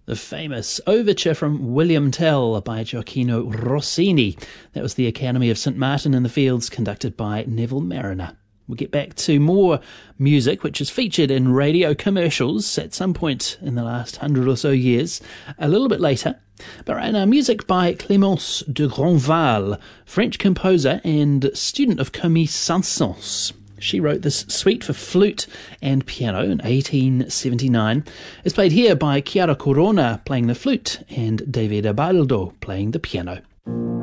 The famous overture from William Tell by Gioacchino Rossini. That was the Academy of St Martin in the Fields, conducted by Neville Marriner. We'll get back to more music, which is featured in radio commercials at some point in the last 100 or so years, a little bit later. But right now, music by Clémence de Grandval, French composer and student of Camille Saint-Saëns. She wrote this suite for flute and piano in 1879. It's played here by Chiara Corona playing the flute and David Abaldo playing the piano.